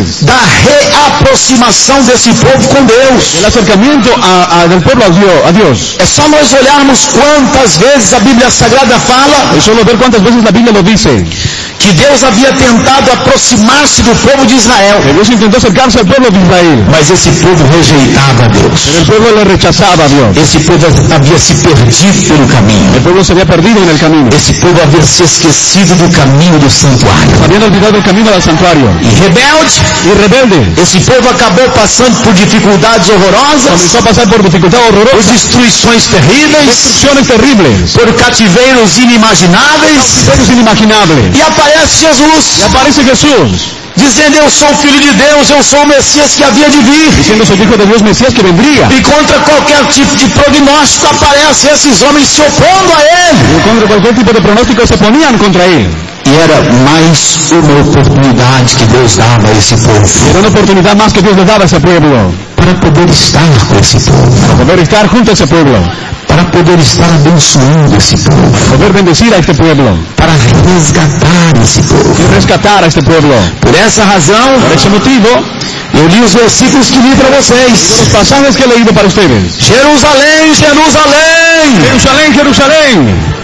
veces. da reaproximação desse povo com Deus. El acercamiento del pueblo a Dios. É só nós olharmos quantas vezes a Bíblia Sagrada fala Es solo ver cuántas veces la Biblia lo dice. que Deus havia tentado aproximar-se do povo de Israel, Que Dios intentó acercarse al pueblo de Israel. mas esse povo rejeitava a Deus. Pero el pueblo le rechazaba a Dios. Esse povo havia se perdido pelo caminho. El pueblo se había perdido en el camino. Esse povo havia se esquecido do caminho do santuário. Habían olvidado el camino al santuario. E rebelde, Y rebelde. esse povo acabou passando por dificuldades horrorosas, Comenzó a pasar por dificultades por horrorosas. destruições terríveis, Destrucciones terribles. por cativeiros inimagináveis. Seres inimaginables. E aparece Jesus, Y aparece Jesús. dizendo: eu sou o Filho de Deus, eu sou o Messias que havia de vir. Diciendo soy hijo de Dios Mesías que vendría. E contra qualquer tipo de prognóstico aparecem esses homens se opondo a ele. Y contra cualquier tipo de pronóstico se ponían contra él. E era mais uma oportunidade que Deus dava a esse povo, Era una oportunidad más que Dios le daba a ese pueblo. para poder estar com esse povo, Para poder estar junto a ese pueblo. para poder estar abençoando esse povo, Poder bendecir a este pueblo. para resgatar esse povo. Y rescatar a este pueblo. Por essa razão, Por ese motivo, eu li os versículos que li para vocês. los pasajes que he leído para ustedes. Jerusalém, Jerusalém, Jerusalén, Jerusalén,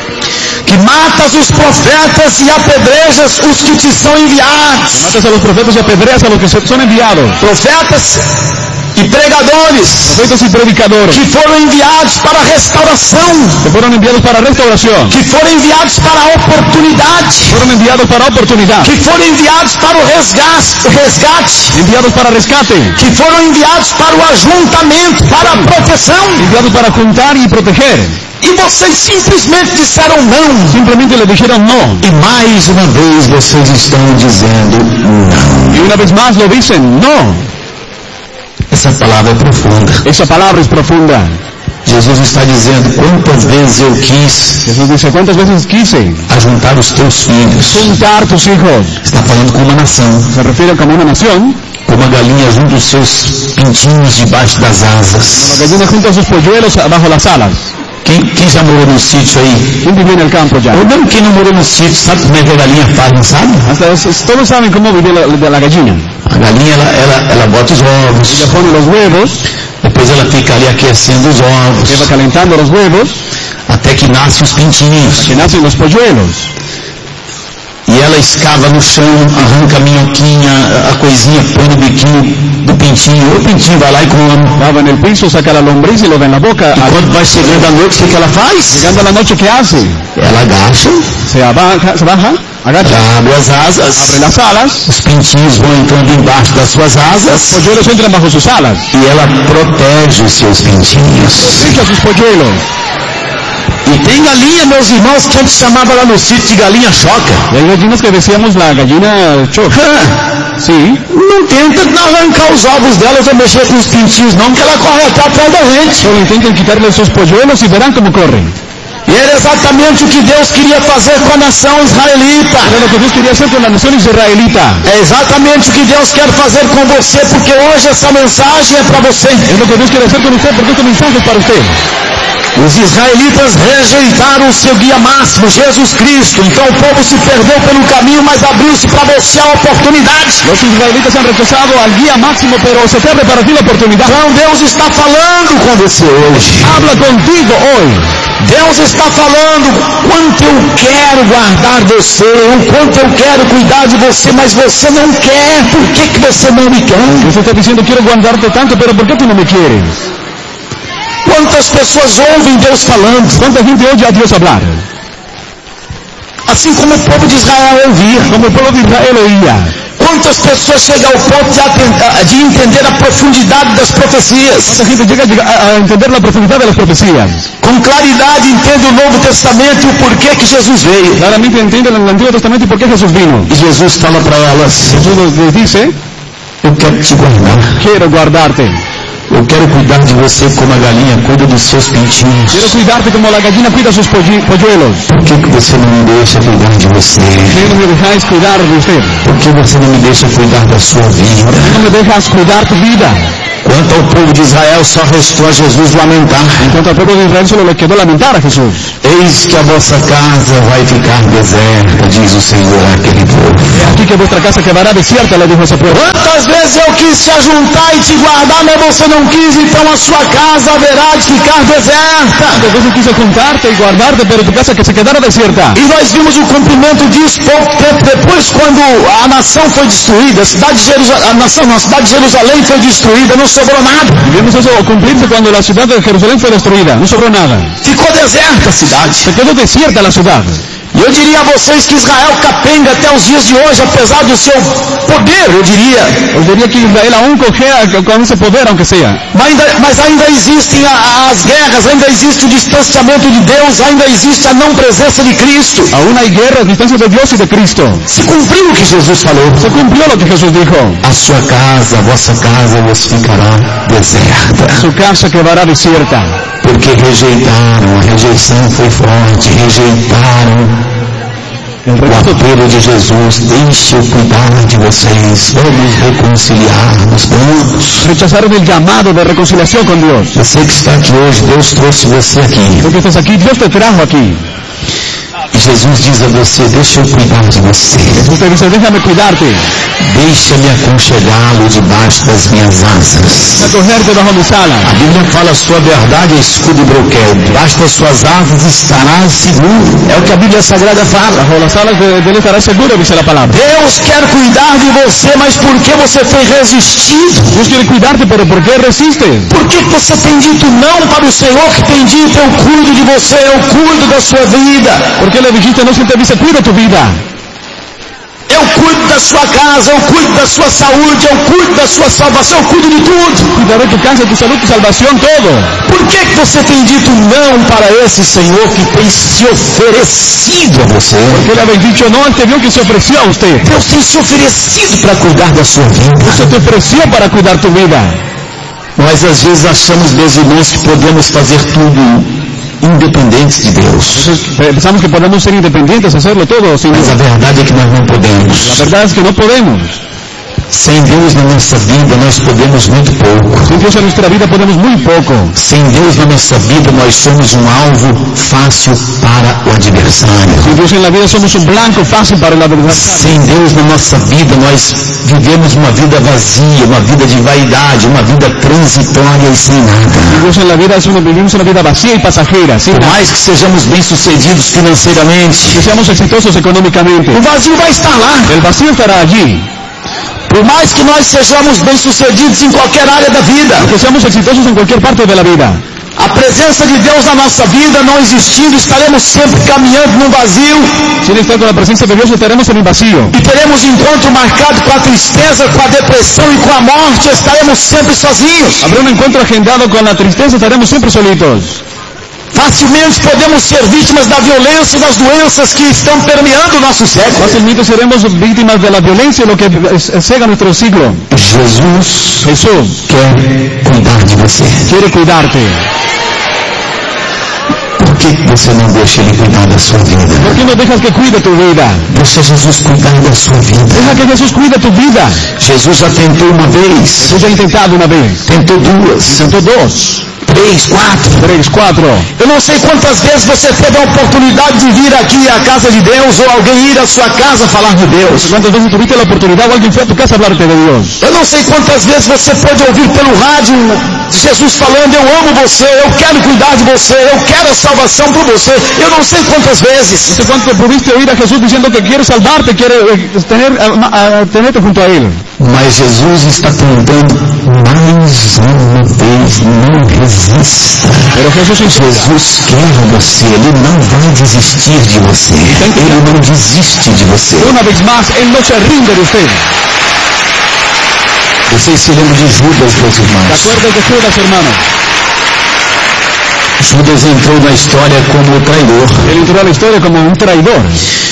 que matas os profetas e apedrejas os que te são enviados. matas a los profetas y apedreas a los que son enviados. Profetas e pregadores Profetas y predicadores que foram enviados para a restauração, que fueron enviados para restauración. que foram enviados para a oportunidade, Fueron enviados para oportunidad. que foram enviados para o resgate, Enviados para rescate. que foram enviados para o ajuntamento, para a proteção. Enviados para juntar y proteger. E vocês simplesmente disseram não. Simplemente le dijeron no. E mais uma vez vocês estão dizendo não. Y una vez más lo dicen no. Essa palavra é profunda. Esa palabra es profunda. Jesus está dizendo: quantas vezes eu quis Jesús dice, ¿cuántas veces quise ajuntar os teus filhos? juntar tus hijos? Está falando com uma nação, Se refiere como una nación. como a galinha junta os seus pintinhos debaixo das La asas. gallina junta sus polluelos bajo las alas. Quem já morou no sítio aí? ¿Quién vive en el campo ya? Ou mesmo quem não morou no sítio, sabe como é que a galinha faz, não sabe? Todos saben cómo vive la gallina. A galinha, ela bota os ovos, Ella pone los huevos, depois ela fica ali aquecendo os ovos, lleva calentando los huevos, até que nascem os pintinhos. que nacen los polluelos. E ela escava no chão, arranca a minhoquinha, a coisinha, põe no biquinho do pintinho. O pintinho vai lá e come. Lava en el piso, saca la lombriz y lo da en la boca. E quando vai chegando a noite, o que ela faz? Llegando a la noche, ¿qué hace? Ela agacha, Se baja, agacha, abre as asas, abre las alas, os pintinhos vão entrando embaixo das suas asas polluelos entran bajo sus alas. e ela protege os seus pintinhos. Protege a sus polluelos. E tem galinha, meus irmãos, que a gente chamava lá no sítio de galinha choca. Y hay gallinas que decíamos la gallina choca. Sí. Não tenta arrancar os ovos delas ou mexer com os pintinhos não, que ela corre até atrás da gente. Solo intenten quitarle esos polluelos y verán cómo corren. E era exatamente o que Deus queria fazer com a nação israelita. Era lo que Dios quería hacer con la nación israelita. É exatamente o que Deus quer fazer com você, porque hoje essa mensagem é para você. Es lo que Dios quiere hacer con usted, porque este mensaje es para usted. Os israelitas rejeitaram o seu guia máximo, Jesus Cristo. Então o povo se perdeu pelo caminho, mas abriu-se para você a oportunidade. Los israelitas han rechazado al guía máximo, pero se te abre para ti la oportunidad. Então Deus está falando com você hoje. Habla contigo hoy. Deus está falando quanto eu quero guardar você, o quanto eu quero cuidar de você, mas você não quer. Por que você não me quer? Dios está diciendo, quiero guardarte tanto, pero ¿por qué tú no me quieres? Quantas pessoas ouvem Deus falando? ¿Cuánta gente oye a Dios hablar? Assim como o povo de Israel ouvia. Como el pueblo de Israel oía. Quantas pessoas chegam ao ponto de entender a profundidade das profecias? ¿Cuánta gente llega a entender la profundidad de las profecías? Com claridade entende o Novo Testamento e o porquê que Jesus veio. Claramente entienden el Antiguo Testamento y por qué Jesús vino. E Jesus fala para elas: Jesús les dice, eu quero te guardar. quiero guardarte. Eu quero cuidar de você como a galinha cuida dos seus pintinhos. Quiero cuidarte como la gallina cuida sus polluelos. Por que você não me deixa cuidar de você? ¿Por qué no me dejáis cuidar de usted? Por que você não me deixa cuidar da sua vida? ¿Por qué no me dejas cuidar tu vida? Quanto ao povo de Israel, só restou a Jesus lamentar. En cuanto al pueblo de Israel, solo le quedó lamentar a Jesús. Eis que a vossa casa vai ficar deserta, diz o Senhor àquele povo. He aquí que vuestra casa quedará desierta, le dijo ese pueblo. Quantas vezes eu quis te ajuntar e te guardar, mas você não quis, então a sua casa haverá de ficar deserta. Tantas veces quise juntarte y guardarte, pero tu casa que se quedara desierta. E nós vimos o cumprimento disso pouco tempo depois, quando a nação foi destruída, a cidade de Jerusalém foi destruída, não sobrou nada. Y vemos eso cumplirse cuando la ciudad de Jerusalén fue destruida, no sobró nada. Ficou deserta a cidade. Se quedó desierta la ciudad. E eu diria a vocês que Israel capenga até os dias de hoje, apesar do seu poder, eu diria. Os diría que Israel aún cojea con ese poder, aunque sea. Mas ainda existem as guerras, ainda existe o distanciamento de Deus, ainda existe a não presença de Cristo. Aún hay guerra, distancia de Dios y de Cristo. Se cumpriu o que Jesus falou. Se cumplió lo que Jesús dijo. A sua casa, a vossa casa vos ficará deserta. Su casa quedará desierta. Porque rejeitaram, a rejeição foi forte, rejeitaram o apelo de Jesus. Deixe eu cuidar de vocês, vamos reconciliar-nos, vamos. Rechazaron el llamado de reconciliación con Dios. Você que está aqui hoje, Deus trouxe você aqui. Porque estás aquí, Dios te trajo aquí. E Jesus diz a você, deixa eu cuidar de você. Jesús te dice, déjame cuidarte. Deixa-me aconchegá-lo debaixo das minhas asas. Acogerte bajo mis alas. A Bíblia fala, a sua verdade é escudo e broquel. Debaixo das suas asas estarás seguro. É o que a Bíblia Sagrada fala. Bajo las alas de él estarás seguro, dice la palabra. Deus quer cuidar de você, mas por que você tem resistido? Dios quiere cuidarte, pero ¿por qué resistes? Por que você tem dito não para o Senhor que tem dito, eu cuido de você, eu cuido da sua vida? ¿Por qué le dijiste no si él te dice cuida tu vida? Eu cuido da sua casa, eu cuido da sua saúde, eu cuido da sua salvação, eu cuido de tudo. Cuidaré tu casa, tu salud, tu salvación, todo. Por que você tem dito não para esse Senhor que tem se oferecido a você? Porque le habéis dicho no, él te vio que se ofreció a usted. Deus tem se oferecido para cuidar da sua vida. Se te ofreció para cuidar tu vida. Nós às vezes achamos, meus irmãos, que podemos fazer tudo independentes de Deus. Pensamos que podemos ser independientes, hacerlo todo sin Mas a Dios. verdade é que nós não podemos. La verdad es que no podemos. Sem Deus na nossa vida nós podemos muito pouco. Sin Dios en nuestra vida podemos muy poco. Sem Deus na nossa vida nós somos um alvo fácil para o adversário. Sin Dios en la vida somos un blanco fácil para el adversario. Sem Deus na nossa vida nós vivemos uma vida vazia, uma vida de vaidade, uma vida transitória e sem nada. Sin Dios en la vida vivimos una vida vacía y pasajera. Sin Por nada. mais que sejamos bem-sucedidos financeiramente, Que seamos exitosos económicamente. o vazio vai estar lá. El vacío estará allí. Por mais que nós sejamos bem-sucedidos em qualquer área da vida, Que seamos exitosos en cualquier parte de la vida. a presença de Deus na nossa vida não existindo, estaremos sempre caminhando no vazio Sin estar con la presencia de Dios estaremos en el vacío. e teremos encontro marcado com a tristeza, com a depressão e com a morte, estaremos sempre sozinhos. Habrá un encuentro agendado con la tristeza, estaremos siempre solitos. Facilmente podemos ser vítimas da violência e das doenças que estão permeando o nosso século. Fácilmente seremos víctimas de la violencia, lo que cega nuestro siglo. Jesus Jesús quer cuidar de você. quiere cuidarte. Por que você não deixa Ele cuidar da sua vida? ¿Por qué no dejas que cuide tu vida? Deixa Jesus cuidar da sua vida. Deja que Jesús cuide tu vida. Jesus já tentou uma vez, Jesús ya ha intentado una vez. tentou duas, Intentó dos, 3, 4. 3, 4. Eu não sei quantas vezes você teve a oportunidade de vir aqui à casa de Deus ou alguém ir à sua casa falar de Deus. ¿Cuántas veces tuviste la oportunidad o alguien fue a tu casa a hablarte de Dios? Eu não sei quantas vezes você pode ouvir pelo rádio Jesus falando, eu amo você, eu quero cuidar de você, eu quero a salvação por você. Eu não sei quantas vezes. No sé cuánto pudiste oír a Jesús diciendo que quiere salvarte, quiere tenerte junto a Él. Mas Jesus está tentando mais uma vez, não resista. Pero Jesús insiste. Jesus quer você, Ele não vai desistir de você. Ele não desiste de você. Una vez más, Él no se rinde de usted. Vocês se lembram de Judas, meus ¿Te irmãos? acuerdas de Judas, hermano? Judas entrou na história como o traidor. Él entró a la historia como un traidor.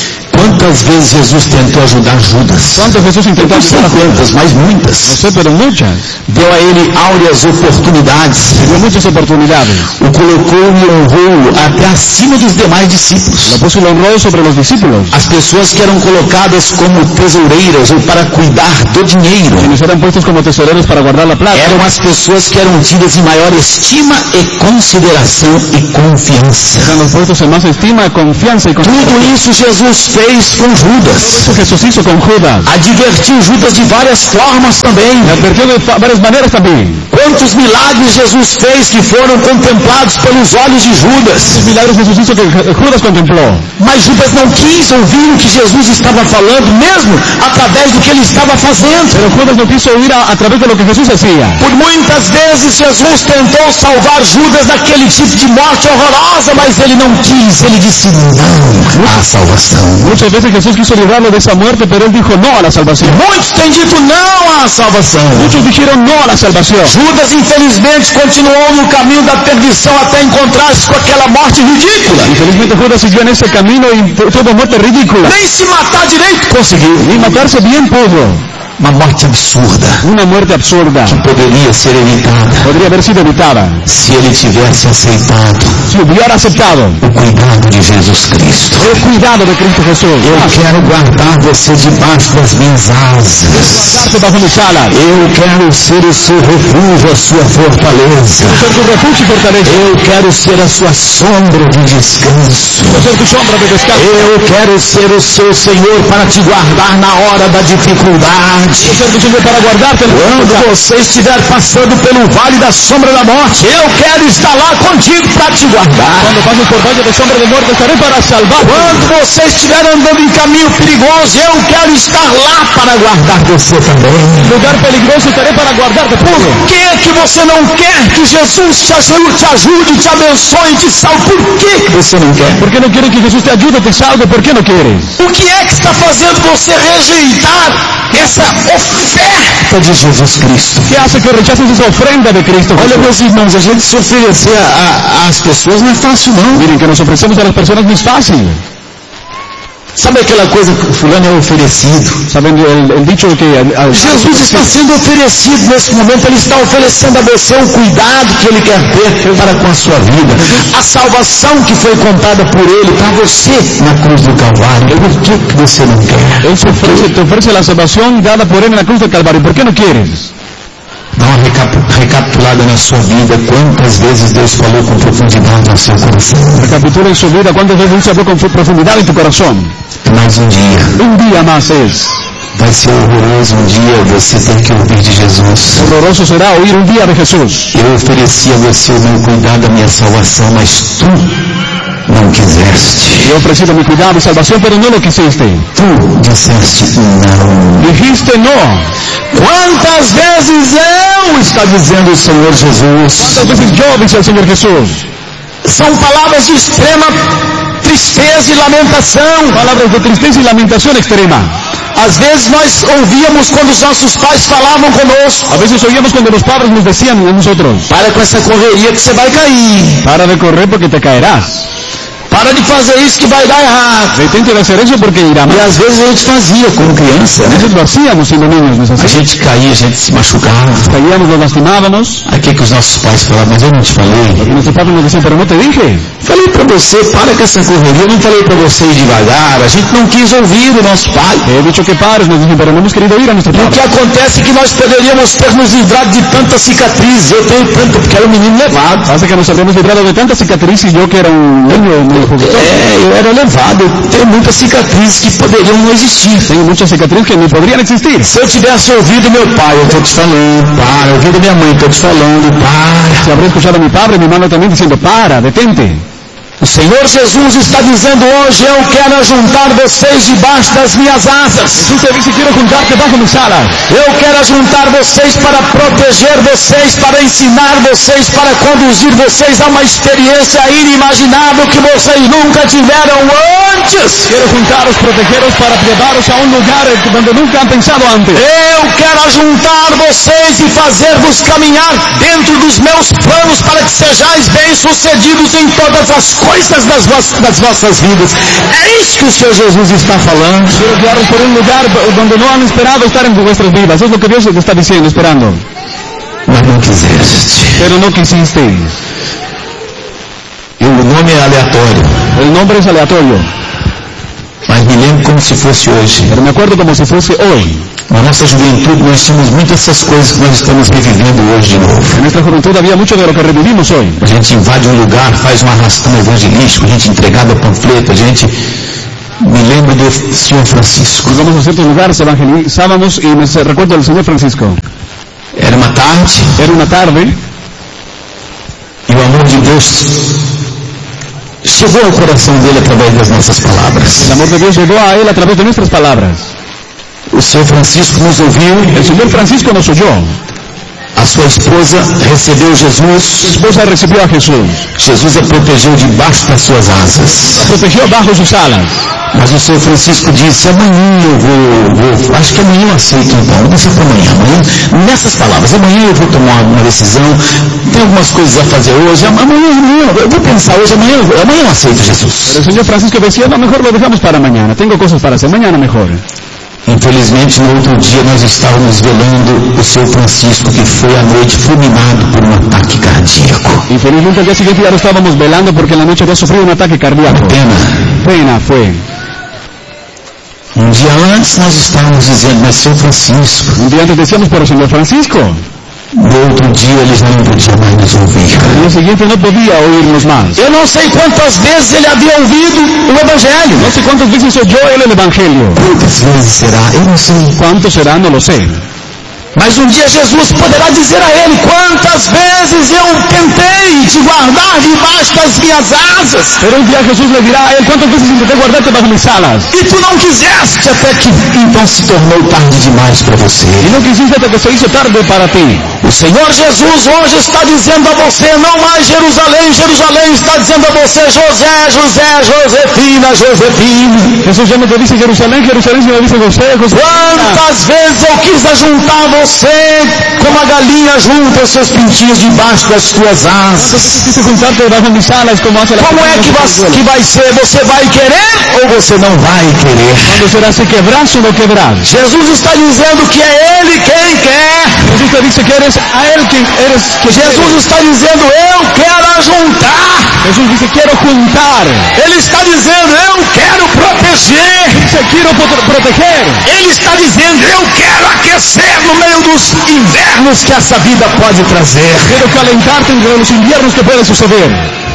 Quantas vezes Jesus tentou ajudar Judas? ¿Cuántas veces intentó Não sei ayudar a quantas, Judas? mas No muitas. sé, pero muchas. Deu a ele áureas oportunidades. Dio muchas oportunidades. O colocou e honrou até acima dos demais discípulos. Lo puso y lo honró sobre los discípulos. As pessoas que eram colocadas como tesoureiras ou para cuidar do dinheiro Quienes eran puestos como tesoreros para guardar la plata. eram as pessoas que eram tidas em maior estima e consideração e confiança. Eran los puestos en más estima, confianza y confianza. Tudo isso Jesus fez com Judas. Eso Jesús hizo con Judas. Advertiu Judas de várias formas também. Le advirtió de varias maneras también. Quantos milagres Jesus fez que foram contemplados pelos olhos de Judas. Los milagros Jesús hizo que Judas contempló. Mas Judas não quis ouvir o que Jesus estava falando, mesmo através do que ele estava fazendo. Pero Judas no quiso oír a través de lo que Jesús hacía. Por muitas vezes Jesus tentou salvar Judas daquele tipo de morte horrorosa, mas ele não quis. Ele disse não à salvação. Muchas veces Jesús quiso librarlo de esa muerte, pero él dijo no a la salvación. Muitos têm dito não à salvação. Muchos dijeron no a la salvación. Judas, infelizmente, continuou no caminho da perdição até encontrar-se com aquela morte ridícula. Infelizmente Judas siguió en ese camino y tuvo muerte ridícula. Nem se matar direito conseguiu. Ni matarse bien pudo. Uma morte absurda Una muerte absurda. que poderia ser evitada Podría haber sido evitada se ele tivesse aceitado si hubiera aceptado o cuidado de Jesus Cristo. el cuidado de Cristo Jesús. Eu quero guardar você debaixo das minhas asas. Guardarte bajo mis alas. Eu quero ser o seu refúgio, a sua fortaleza. Ser tu refugio y fortaleza. Eu quero ser a sua sombra de descanso. Ser tu sombra de descanso. Eu quero ser o seu Senhor para te guardar na hora da dificuldade. Ser tu Señor para guardarte. Quando você estiver passando pelo vale da sombra da morte, eu quero estar lá contigo para te guardar. Cuando pases por valle de sombra de muerte, estaré para salvarte. Quando você estiver andando em caminho perigoso, eu quero estar lá para guardar você também. Lugar peligroso, estaré para guardarte. Por que você não quer que Jesus te ajude, te abençoe, te salve? Por que você não quer? ¿Por qué no quieres que Jesús te ayude, te salve? ¿Por qué no quieres? O que é que está fazendo você rejeitar essa oferta de Jesus Cristo? ¿Qué hace que rechaces esa ofrenda de Cristo? Olha, meus irmãos, a gente se oferecer às pessoas não é fácil não. Miren, que nos ofrecemos a las personas no es fácil. Sabe aquela coisa que fulano é oferecido? ¿Saben el dicho que... Jesus está sendo oferecido nesse momento, Ele está oferecendo a você o cuidado que Ele quer ter para com a sua vida. A salvação que foi contada por Ele para você na cruz do Calvário. Por que você não quer? Él te ofrece la salvación dada por Él en la cruz del Calvario. ¿Por qué no quieres? Dá uma recapitulada na sua vida. Quantas vezes Deus falou com profundidade no seu coração? Recapitula en su vida cuántas veces Dios habló con profundidad en tu corazón. Mais um dia. Un día más es. Vai ser horroroso um dia você ter que ouvir de Jesus. Horroroso será oír un día de Jesús. Eu ofereci a você o meu cuidado, a minha salvação, mas tu não quiseste. Yo he ofrecido mi cuidado y salvación, pero no lo quisiste. Tu disseste não. Dijiste no. Quantas vezes eu, está dizendo o Senhor Jesus. ¿Cuántas veces yo, dice el Señor Jesús? São palavras de extrema tristeza e lamentação. Palabras de tristeza y lamentación extrema. Às vezes nós ouvíamos quando os nossos pais falavam conosco. A veces oíamos cuando los padres nos decían a nosotros: para com essa correria que você vai cair. para de correr porque te caerás. Para de fazer isso que vai dar errado. Detente de hacer eso porque irá mal. E às vezes a gente fazia como criança, né? Nosotros lo hacíamos siendo niños, ¿no es así? A gente caía, a gente se machucava. Caíamos, nos lastimábamos. Aqui que os nossos pais falavam, mas eu não te falei. Y nuestros padres nos decían: pero no te dije. Falei para você, para com essa correria. Eu não falei para você ir devagar. A gente não quis ouvir o nosso pai. He dicho que pares, nos dicen, pero no hemos querido oír a nuestro O que padre. acontece é que nós poderíamos ter nos livrado de tanta cicatriz. Eu tenho tanto, porque era um menino levado. Pasa que nos habríamos librado de tanta cicatriz y yo que era un niño muy juguetón. Eu era levado. Eu tenho muitas cicatrizes que poderiam não existir. Tengo muchas cicatrices que ni podrían existir. Se eu tivesse ouvido meu pai, eu estou te falando, para. Ouvido minha mãe, estou te falando, para. Si habría escuchado a mi padre y mi hermano también diciendo: para, detente. O Senhor Jesus está dizendo hoje, eu quero ajuntar vocês debaixo das minhas asas. Jesús te dice: quiero juntarte bajo mis alas. Eu quero ajuntar vocês para proteger vocês, para ensinar vocês, para conduzir vocês a uma experiência inimaginável que vocês nunca tiveram antes. Quiero juntaros, protegeros para llevaros a un lugar donde nunca han pensado antes. Eu quero ajuntar vocês e fazer-vos caminhar dentro dos meus planos para que sejais bem-sucedidos em todas as coisas coisas das vossas vidas. É isso que o Senhor Jesus está falando. Quiero guiaros por un lugar donde no han esperado estar en vuestras vidas. Es lo que Dios está diciendo, esperando. Mas não quiseste. Pero no quisisteis. E o nome é aleatório. El nombre es aleatorio. Mas me lembro como se fosse hoje. Pero me acuerdo como si fuese hoy. Na nossa juventude nós tínhamos muitas essas coisas que nós estamos revivendo hoje de novo. En nuestra juventud había mucho de lo que revivimos hoy. A gente invade um lugar, faz um arrastão evangelístico, a gente entregava panfleto, a gente... Me lembro do Senhor Francisco. Nos vamos a ciertos lugares, evangelizábamos y me recuerdo del Señor Francisco. Era uma tarde. E o amor de Deus chegou ao coração dele através das nossas palavras. El amor de Dios llegó a él a través de nuestras palabras. O Senhor Francisco nos ouviu. El Señor Francisco nos oyó. A sua esposa recebeu Jesus. Su esposa recibió a Jesús. Jesus a protegeu debaixo das suas asas. La protegió bajo sus alas. Mas o Senhor Francisco disse, amanhã eu vou, acho que amanhã eu aceito então, vou deixar para amanhã, nessas palavras, amanhã eu vou tomar uma decisão, tem algumas coisas a fazer hoje, amanhã eu vou pensar hoje, amanhã eu aceito Jesus. Pero el Señor Francisco decía, no, mejor lo dejamos para mañana, tengo cosas para hacer, mañana mejor. Infelizmente, no outro dia nós estávamos velando o Senhor Francisco, que foi à noite fulminado por um ataque cardíaco. Infelizmente, al día siguiente ya lo estábamos velando porque en la noche había sufrido un ataque cardíaco. Pena fue. Um dia antes nós estávamos dizendo, mas Senhor Francisco. Un día antes decíamos, pero Señor Francisco. No outro dia ele já não podia mais nos ouvir. Al día siguiente no podía oírnos más. Eu não sei quantas vezes ele havia ouvido o Evangelho. No sé cuántas veces oyó él el Evangelio. Quantas vezes será? Eu não sei. ¿Cuánto será? No lo sé. Mas um dia Jesus poderá dizer a ele, quantas vezes eu tentei te guardar debaixo das minhas asas. Pero un día Jesús le dirá a él, ¿cuántas veces intenté guardarte bajo mis alas? E tu não quiseste, até que então se tornou tarde demais para você. Y no quisiste hasta que se hizo tarde para ti. O Senhor Jesus hoje está dizendo a você, não mais Jerusalém, Jerusalém, está dizendo a você, José, José, Josefina, Josefina. Jesús ya no te dice Jerusalén, Jerusalén, sino dice José, José. Quantas vezes eu quis ajuntar você, como a galinha junta os seus pintinhos debaixo das suas asas. Quise juntarte debajo de mis alas, como hace la Como é que vai ser? Você vai querer ou você não vai querer? ¿Cuándo será? ¿Se quebrás o no quebrás? Jesus está dizendo que é Ele quem quer. Jesús te dice que eres a Él quien eres. Que Jesus está dizendo, eu quero ajuntar. Jesús dice, quiero juntar. Ele está dizendo, eu quero proteger. Dice, quiero proteger. Ele está dizendo, eu quero aquecer no meio dos invernos que essa vida pode trazer. Quiero calentarte entre los inviernos que pueden suceder.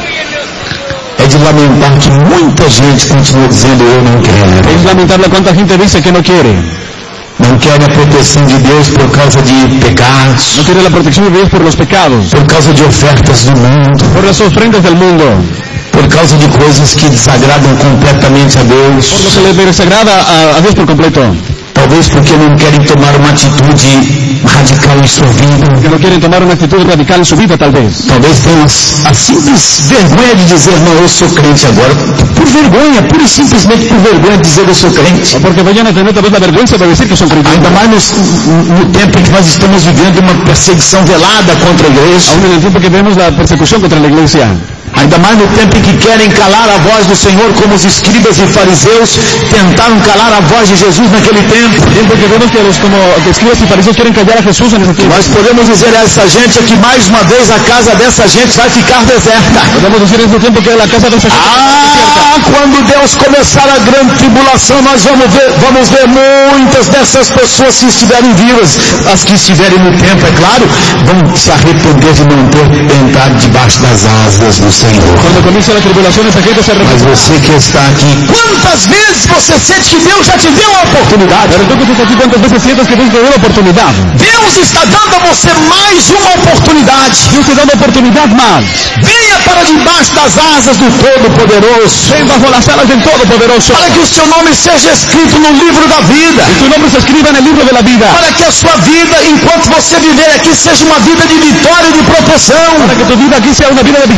É de lamentar que muita gente continua dizendo, eu não quero. Es lamentable cuánta gente dice que no quiere. Não quer a proteção de Deus por causa de pecados. No quiere la protección de Dios por los pecados. Por causa de ofertas do mundo. Por las ofrendas del mundo. Por causa de coisas que desagradam completamente a Deus. Por lo que le desagrada a Dios por completo. Talvez porque não querem tomar uma atitude radical em sua vida. Que no quieren tomar una actitud radical en su vida, tal vez. Talvez tenham a simples vergonha de dizer, não, eu sou crente agora. Por vergonha, pura e simplesmente por vergonha de dizer eu sou crente. O porque vayan a tener tal vez la vergüenza de decir que son creyentes. Ainda mais no tempo em que nós estamos vivendo uma perseguição velada contra a igreja. Aún en el tiempo que vemos la persecución contra la iglesia. Ainda mais no tempo em que querem calar a voz do Senhor, como os escribas e fariseus tentaram calar a voz de Jesus naquele tempo. Tiempo que vemos que los como escribas y fariseos quieren callar a Jesús en ese tiempo. Nós podemos dizer a essa gente que mais uma vez a casa dessa gente vai ficar deserta. Podemos decir en ese tiempo que la casa de esa gente quando Deus começar a grande tribulação, nós vamos ver muitas dessas pessoas, se estiverem vivas, as que estiverem no tempo, é claro, vão se arrepender de não ter entrado debaixo das asas do Senhor. Quando comienza la tribulación, esa gente se arrepiente. Mas você que está aqui, quantas vezes você sente que Deus já te deu a oportunidade? Pero tú que estás aquí, ¿cuántas veces sientes que Dios te dio la oportunidad? Deus está dando a você mais uma oportunidade. Dios te da una oportunidad más. Venha para debaixo das asas do Todo-Poderoso. Ven bajo las alas del Todopoderoso. Para que o seu nome seja escrito no livro da vida. Y tu nombre se escriba en el libro de la vida. Para que a sua vida, enquanto você viver aqui, seja uma vida de vitória e de proteção. Para que tu vida aquí sea una vida de victoria. E que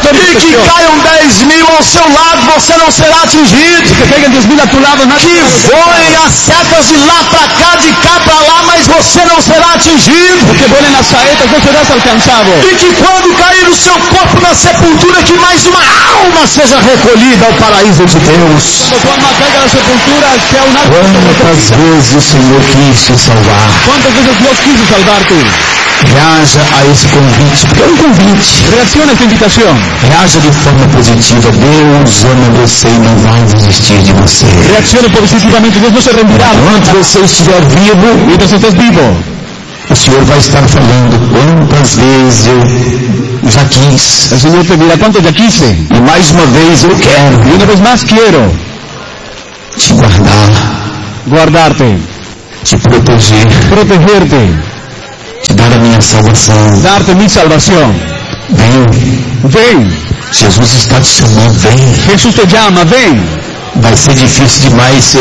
caiam 10.000 ao seu lado, você não será atingido. Que caigan 10.000 a tu lado, Que voem as setas de lá para cá, de cá para lá, mas você não será atingido. que vuelen las saetas, no serás alcanzado. E que quando cair o seu corpo na sepultura, que mais uma alma seja recolhida ao paraíso de Deus. Cuando tu alma caiga a la sepultura, sea un alma. Quantas vezes o Senhor quis te salvar? ¿Cuántas veces Dios quiso salvarte? Reaja a esse convite, porque é um convite. Reacciona a esta invitación. Reaja de forma positiva. Deus ama você e não vai desistir de você. Reaccione positivamente, Dios no se rendirá. Enquanto você estiver vivo, Mientras estés vivo, o Senhor vai estar falando quantas vezes eu já quis. el Señor te dirá cuánto ya quise. E mais uma vez eu quero Y una vez más quiero te guardar, guardarte, te proteger, protegerte, te dar a minha salvação. darte mi salvación. Vem, Ven, Jesus está te chamando, vem. Jesús te llama, ven. Vai ser difícil demais,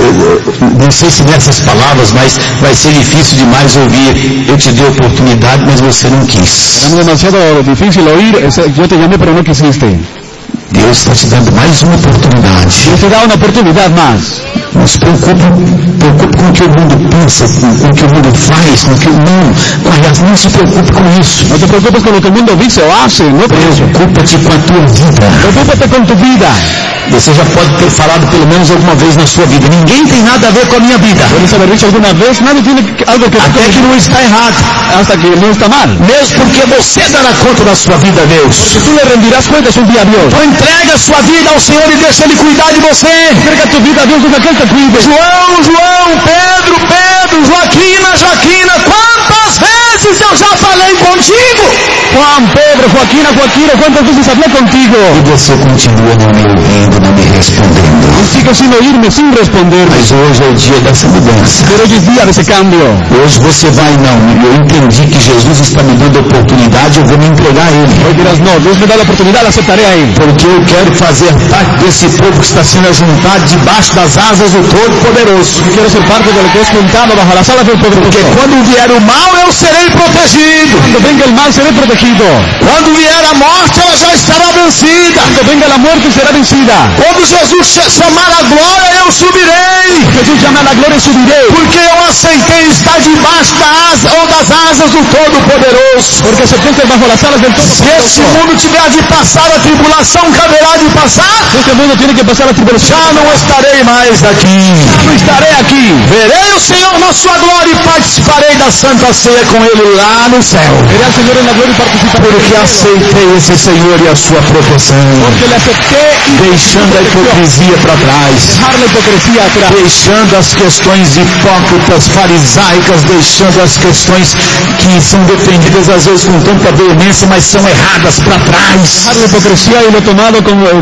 não sei se nessas palavras, mas vai ser difícil demais ouvir. Eu te dei oportunidade, mas você não quis. Es demasiado difícil oír, yo te llamé pero no quisiste. Deus está te dando mais uma oportunidade. Dios te da una oportunidad más. Não se preocupe com o que o mundo pensa, com o que o mundo faz, com o que o mundo... Aliás, não se preocupe com isso. No te preocupes con lo que el mundo dice o hace, no por eso. Preocupa-te com a tua vida. Preocúpate con tu vida. Você já pode ter falado pelo menos alguma vez na sua vida: ninguém tem nada a ver com a minha vida. Puedes haber dicho alguna vez, nadie tiene algo que ver Até que não está errado. hasta que no está mal. Mesmo porque você dará conta da sua vida a Deus. Si tú le rendirás cuentas un día a Dios. Então entrega a sua vida ao Senhor e deixa Ele cuidar de você. Entrega tu vida a Dios, deja que Él te cuide. João, Pedro, Joaquina, quantas vezes eu já falei contigo? Juan, Pedro, Joaquina, ¿cuántas veces hablé contigo? E você continua não me ouvindo, não me respondendo. Y sigues sin oírme, sin responder. Mas hoje é o dia dessa mudança. Pero hoy es día de ese cambio. Hoje você vai, não, eu entendi que Jesus está me dando oportunidade, eu vou me entregar a Ele. Hoy dirás, no, Dios me da la oportunidad, aceptaré a Él. Porque eu quero fazer parte desse povo que está sendo ajuntado debaixo das asas do Todo-Poderoso. Quiero ser parte de lo que es juntado bajo las alas del Poderoso. Porque quando vier o mal, eu serei protegido. Cuando venga el mal, seré protegido. Quando vier a morte, ela já estará vencida. Cuando venga la muerte, será vencida. Quando Jesus chamar a glória, eu subirei. Jesús llama a la gloria y subiré. Porque eu aceitei estar debaixo das asas do Todo-Poderoso. Porque acepté estar bajo las alas del Se este Todopoderoso. mundo tiver de passar a tribulação, caberá de passar. Este mundo tiene que pasar la tribulación. Já não estarei mais aqui. No estaré aquí. Verei o Senhor na sua glória e participarei da Santa Ceia com Ele lá no céu. Veré al Señor en la gloria y participaré. Porque aceitei esse Senhor e a sua proteção. Porque le acepté y Deixando a hipocrisia para trás. dejar la hipocresía atrás. Deixando as questões hipócritas, farisaicas, deixando as questões que são defendidas às vezes com tanta veemência, mas são erradas para trás. Dejar la hipocresía y lo tomado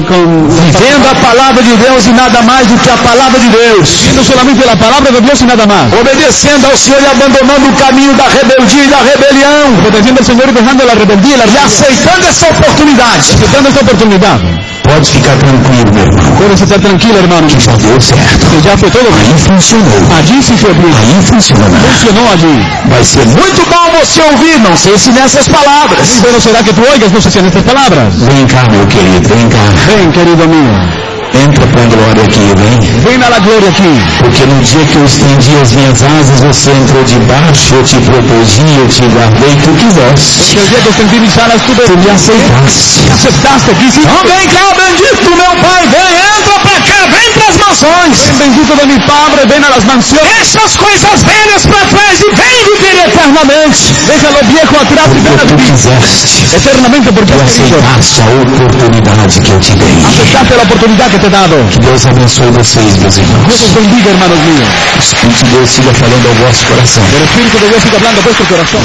Vivendo a palavra de Deus e nada mais do que a palavra de Deus. viendo solamente la palabra de Dios y nada más. Obedecendo ao Senhor e abandonando o caminho da rebeldia e da rebelião. Obedeciendo al Señor y dejando la rebeldía y la E rebelión. aceitando essa oportunidade. Aceptando esta oportunidad. Pode ficar tranquilo, meu irmão. Puedes estar tranquilo, hermano. Que já deu certo. Que ya fue todo bien. Aí funcionou. Allí sí fue bien. Aí funciona. Funcionó allí. Vai ser muito bom você ouvir, não sei se nessas palavras. Y bueno será que tú oigas, no sé si en estas palabras. Vem cá, meu querido, vem cá. Ven, querido mío. Entra com a glória aqui, vem. Ven a la gloria aquí. Porque no dia que eu estendi as minhas asas, você entrou debaixo, eu te protegi, eu te guardei, tu quiseste. Porque el día que extendí mis alas, tú Tu me aceitaste. aceptaste aquí, sí. Então vem cá, bendito meu Pai, vem, entra pra cá, vem pras mansões. Ven, bendito de mi Padre, ven a las mansiones. Deixa as coisas velhas pra trás e vem viver eternamente. Deja lo viejo atrás y ven a Porque tu vivir quiseste. eternamente porque Tu has querido. aceitaste a oportunidade que eu te dei. Aceptaste la oportunidad que te he dado. Que Deus abençoe vocês, meus irmãos. Dios os bendiga, hermanos míos. O Espírito de Deus siga falando ao vosso coração. El Espíritu de Dios siga hablando a vuestro corazón.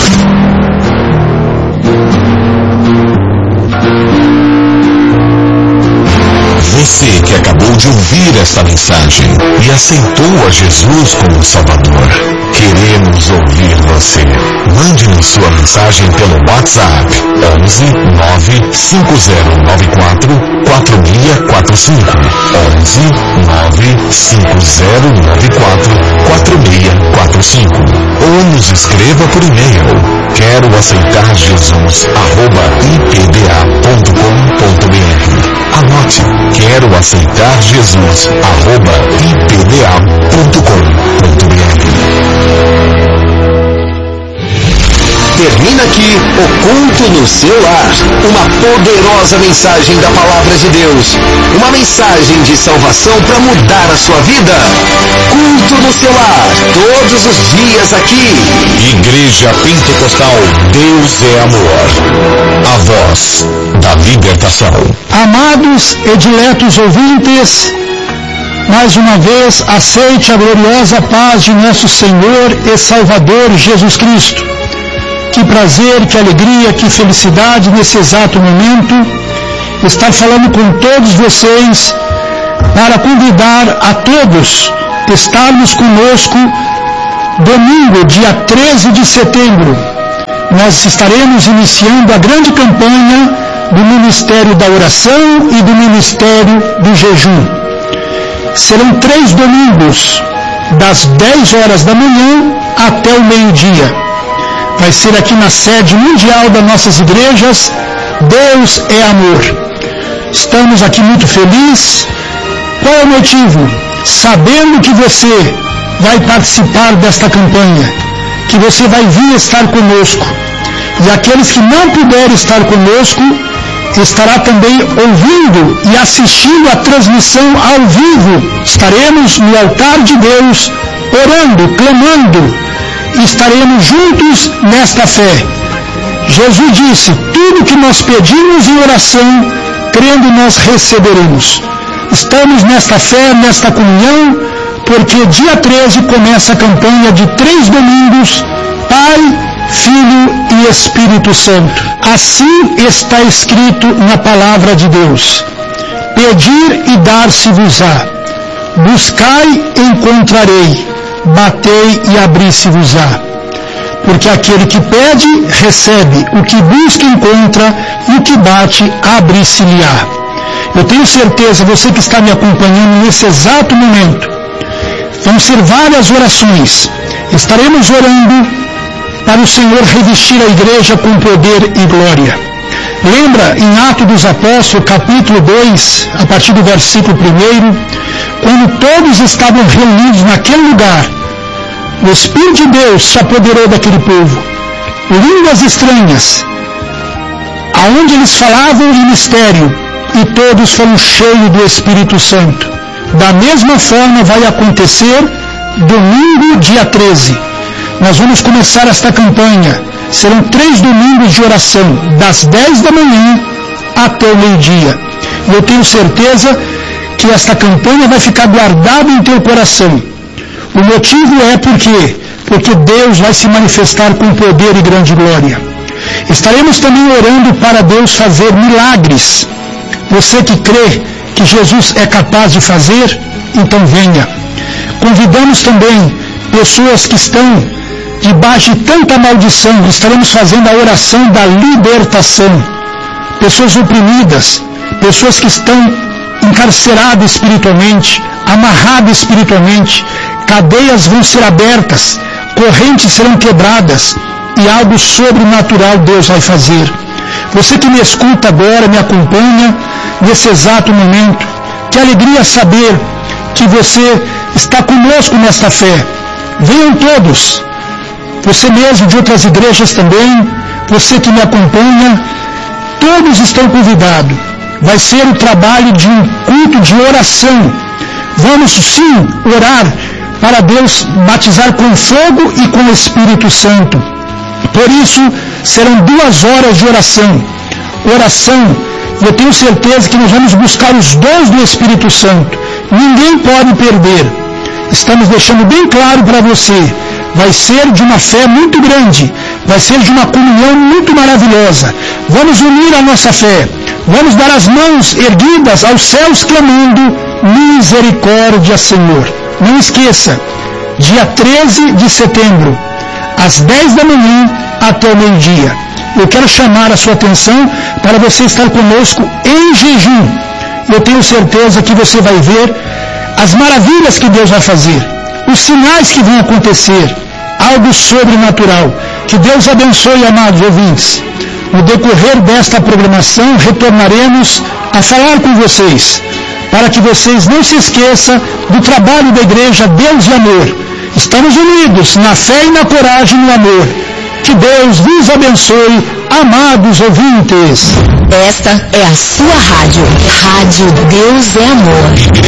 Você que acabou de ouvir esta mensagem e aceitou a Jesus como Salvador, queremos ouvir você. Mande-nos sua mensagem pelo WhatsApp 11 95094 4645 11 95094 4645 ou nos escreva por e-mail Quero aceitar Jesus, @ipda.com.br. Anote, quero aceitar Jesus, @ipda.com.br. Termina aqui o Culto no Seu Lar, uma poderosa mensagem da Palavra de Deus, uma mensagem de salvação para mudar a sua vida. Culto no Seu Lar, todos os dias aqui. Igreja Pentecostal, Deus é Amor, a voz da libertação. Amados e diletos ouvintes, mais uma vez aceite a gloriosa paz de nosso Senhor e Salvador Jesus Cristo. Que prazer, que alegria, que felicidade nesse exato momento estar falando com todos vocês para convidar a todos a estarmos conosco domingo, dia 13 de setembro. Nós estaremos iniciando a grande campanha do Ministério da Oração e do Ministério do Jejum. Serão 3 domingos, das 10 horas da manhã até o meio-dia. Vai ser aqui na sede mundial das nossas igrejas. Deus é amor. Estamos aqui muito felizes. Qual é o motivo? Sabendo que você vai participar desta campanha, que você vai vir estar conosco. E aqueles que não puderem estar conosco, estará também ouvindo e assistindo a transmissão ao vivo. Estaremos no altar de Deus, orando, clamando. Estaremos juntos nesta fé. Jesus disse, tudo que nós pedimos em oração, crendo nós receberemos. Estamos nesta fé, nesta comunhão, porque dia 13 começa a campanha de 3 domingos, Pai, Filho e Espírito Santo. Assim está escrito na palavra de Deus. Pedir e dar-se-vos-á. Buscai, encontrarei. Batei e abri-se-vos-á. Porque aquele que pede, recebe. O que busca, encontra. E o que bate, abre-se-lhe-á. Eu tenho certeza, você que está me acompanhando nesse exato momento, vão ser várias orações. Estaremos orando para o Senhor revestir a igreja com poder e glória. Lembra em Atos dos Apóstolos, capítulo 2, a partir do versículo 1, quando todos estavam reunidos naquele lugar, o Espírito de Deus se apoderou daquele povo. Línguas estranhas, aonde eles falavam em mistério, e todos foram cheios do Espírito Santo. Da mesma forma vai acontecer domingo, dia 13. Nós vamos começar esta campanha. Serão 3 domingos de oração, das 10 da manhã até o meio-dia. E eu tenho certeza que esta campanha vai ficar guardada em teu coração. O motivo é porque Deus vai se manifestar com poder e grande glória. Estaremos também orando para Deus fazer milagres. Você que crê que Jesus é capaz de fazer, então venha. Convidamos também pessoas que estão debaixo de tanta maldição. Estaremos fazendo a oração da libertação. Pessoas oprimidas, pessoas que estão encarceradas espiritualmente, amarradas espiritualmente, cadeias vão ser abertas, correntes serão quebradas e algo sobrenatural Deus vai fazer. Você que me escuta agora, me acompanha nesse exato momento, que alegria saber que você está conosco nesta fé. Venham todos, você mesmo de outras igrejas também, você que me acompanha, todos estão convidados. Vai ser o trabalho de um culto de oração. Vamos sim orar para Deus batizar com fogo e com o Espírito Santo. Por isso, serão 2 horas de oração. Oração, eu tenho certeza que nós vamos buscar os dons do Espírito Santo. Ninguém pode perder. Estamos deixando bem claro para você. Vai ser de uma fé muito grande. Vai ser de uma comunhão muito maravilhosa. Vamos unir a nossa fé. Vamos dar as mãos erguidas aos céus clamando, misericórdia, Senhor. Não esqueça, dia 13 de setembro, às 10 da manhã até o meio-dia. Eu quero chamar a sua atenção para você estar conosco em jejum. Eu tenho certeza que você vai ver as maravilhas que Deus vai fazer, os sinais que vão acontecer. algo sobrenatural. Que Deus abençoe, amados ouvintes. No decorrer desta programação, retornaremos a falar com vocês, para que vocês não se esqueçam do trabalho da Igreja Deus e Amor. Estamos unidos na fé e na coragem e no amor. Que Deus vos abençoe, amados ouvintes. Esta é a sua rádio. Rádio Deus é Amor.